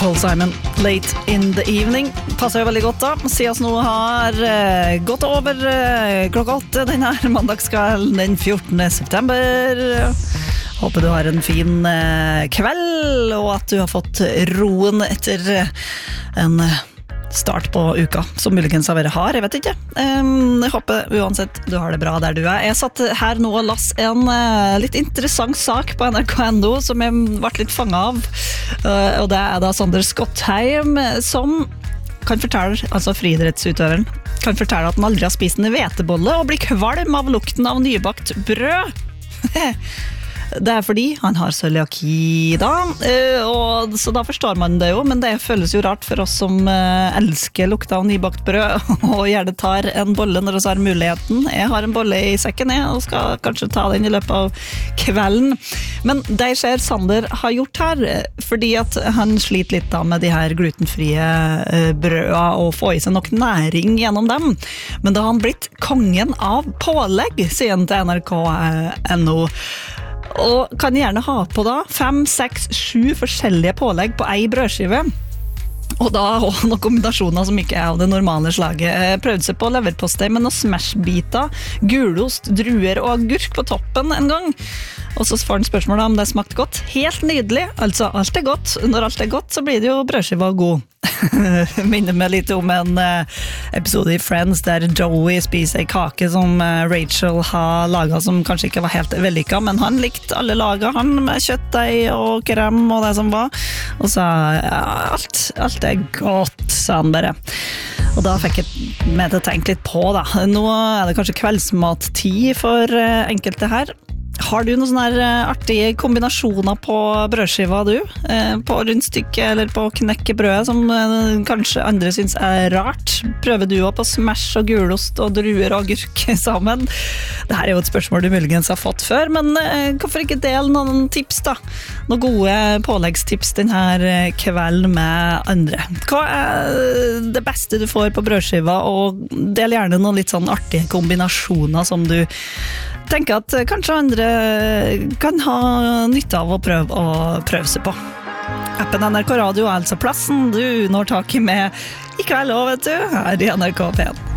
Paul Simon, Late in the Evening. Passer jo veldig godt da, siden nå har gått over klokka 8 denne mandagskvelden den 14. september. Håper du har en fin kveld, og at du har fått roen etter en start på uka, som muligens har vært hard, jeg vet ikke. Jeg håper uansett du har det bra der du er. Jeg satt her nå og las en litt interessant sak på NRK.no som jeg ble litt fanget av, og det er da Sander Skottheim som kan fortelle, altså friidrettsutøveren, kan fortelle at han aldri har spist en hvetebolle og blir kvalm av lukten av nybakt brød. Det er fordi han har cøliaki da, og så da forstår man det jo, men det føles jo rart for oss som elsker lukta av nybakt brød, og gjerne tar en bolle når vi har muligheten. Jeg har en bolle i sekken, og skal kanskje ta den i løpet av kvelden. Men det ser Sander har gjort her, fordi at han sliter litt da med de her glutenfrie brødene, og få i seg nok næring gjennom dem. Men da har han blitt kongen av pålegg, sier han til NRK.no. Og kan gjerne ha på da 5, 6, 7 forskjellige pålegg på ei brødskive. Og da også noen kombinasjoner som ikke er av det normale slaget. Jeg prøvde seg på leverpostei med noen smashbiter, gulost, druer og agurk på toppen en gang. Og så får han spørsmålet om det smakte godt. Helt nydelig, altså alt er godt. Når alt er godt så blir det jo brødskiva god. Minner meg litt om en episode i Friends der Joey spiser en kake som Rachel har laget som kanskje ikke var helt vellykket, men han likte alle laget, han med kjøttdeig og krem og det som var, og sa ja, alt er godt, sa han bare. Og da fikk jeg med til å tenke litt på da. Nå er det kanskje kveldsmattid for enkelte her. Har du noen sånne her artige kombinasjoner på brødskiva du? På rundstykke eller på knekkebrødet som kanskje andre synes er rart? Prøver du også på smash og gulost og druer og agurk sammen? Dette er jo et spørsmål du muligens har fått før, men hvorfor ikke dele noen tips da? Noen gode påleggstips denne kvelden med andre. Hva er det beste du får på brødskiva? Og del gjerne noen litt sånn artige kombinasjoner som du tenker at kanskje andre kan ha nytte av å prøve seg på. Appen NRK Radio er altså plassen du når tak i med i kveld også, vet du, her i NRK P1.